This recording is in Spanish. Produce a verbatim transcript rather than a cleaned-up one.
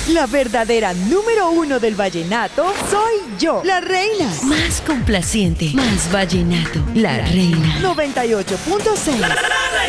La verdadera número uno del vallenato soy yo, la reina. Más complaciente, más vallenato, la reina. noventa y ocho punto seis.